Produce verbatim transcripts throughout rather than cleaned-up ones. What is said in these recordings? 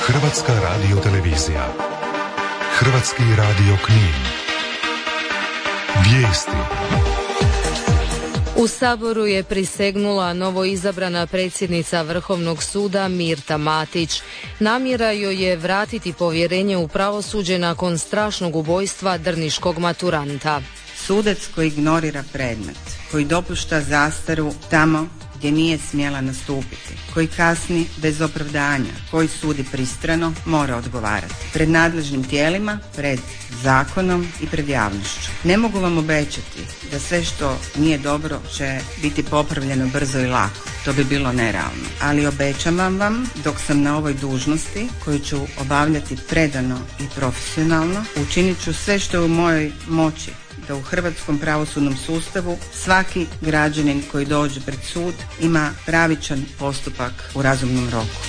Hrvatska radiotelevizija. Hrvatski radio Knin. Vijesti. U Saboru je prisegnula novoizabrana predsjednica Vrhovnog suda Mirta Matić. Namjera joj je vratiti povjerenje u pravosuđe nakon strašnog ubojstva drniškog maturanta. Sudac koji ignorira predmet, koji dopušta zastaru tamo gdje nije smjela nastupiti, koji kasni bez opravdanja, koji sudi pristrano, mora odgovarati. Pred nadležnim tijelima, pred zakonom i pred javnošću. Ne mogu vam obećati da sve što nije dobro će biti popravljeno brzo i lako. To bi bilo nerealno. Ali obećavam vam, dok sam na ovoj dužnosti, koju ću obavljati predano i profesionalno, učinit ću sve što je u mojoj moći da u hrvatskom pravosudnom sustavu svaki građanin koji dođe pred sud ima pravičan postupak u razumnom roku.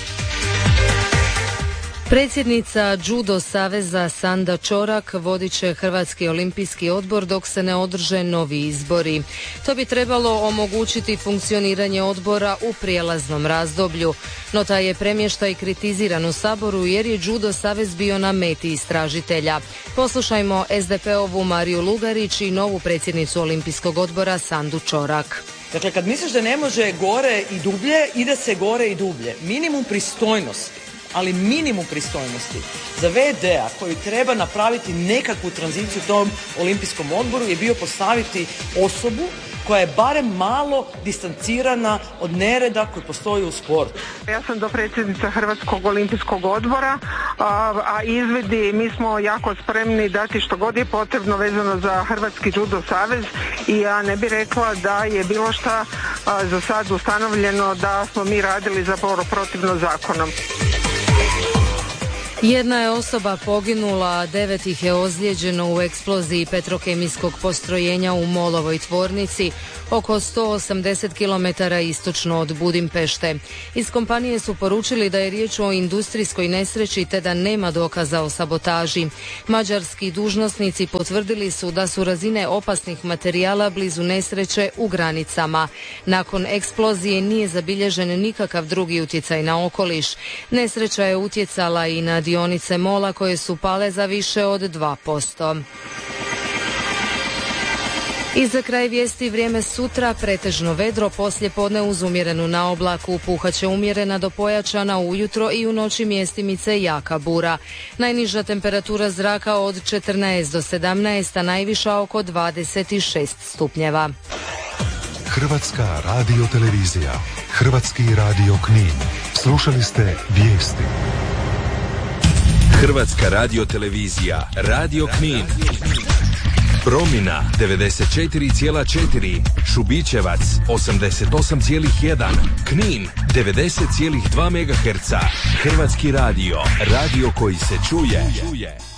Predsjednica Judo saveza Sanda Čorak vodit će Hrvatski olimpijski odbor dok se ne održe novi izbori. To bi trebalo omogućiti funkcioniranje odbora u prijelaznom razdoblju, no taj je premještaj kritiziran u Saboru jer je Judo savez bio na meti istražitelja. Poslušajmo es de pe-ovu Mariju Lugarić i novu predsjednicu Olimpijskog odbora Sandu Čorak. Dakle, kad misliš da ne može gore i dublje, ide se gore i dublje. Minimum pristojnosti, ali minimum pristojnosti za ve de-a koji treba napraviti nekakvu tranziciju u tom olimpijskom odboru je bio postaviti osobu koja je barem malo distancirana od nereda koji postoji u sportu. Ja sam dopredsjednica Hrvatskog olimpijskog odbora, a, a izvidi, mi smo jako spremni dati što god je potrebno vezano za Hrvatski judo savez i ja ne bih rekla da je bilo šta a, za sad ustanovljeno da smo mi radili zapravo protivno zakonom. Jedna je osoba poginula, a devet ih je ozlijeđeno u eksploziji petrokemijskog postrojenja u Molovoj tvornici oko sto osamdeset kilometara istočno od Budimpešte. Iz kompanije su poručili da je riječ o industrijskoj nesreći te da nema dokaza o sabotaži. Mađarski dužnosnici potvrdili su da su razine opasnih materijala blizu nesreće u granicama. Nakon eksplozije nije zabilježen nikakav drugi utjecaj na okoliš. Nesreća je utjecala i na dionice Mola koje su pale za više od dva posto. I za kraj vijesti vrijeme sutra, pretežno vedro, poslijepodne uz umjerenu naoblaku, puhaće umjerena do pojačana ujutro i u noći mjestimice jaka bura. Najniža temperatura zraka od četrnaest do sedamnaest, a najviša oko dvadeset šest stupnjeva. Hrvatska radiotelevizija, Hrvatski radio Knin. Slušali ste vijesti. Hrvatska radiotelevizija, Radio Knin. Promina devedeset četiri zarez četiri, Šubićevac osamdeset osam zarez jedan, Knin devedeset zarez dva megaherca. Hrvatski radio, radio koji se čuje.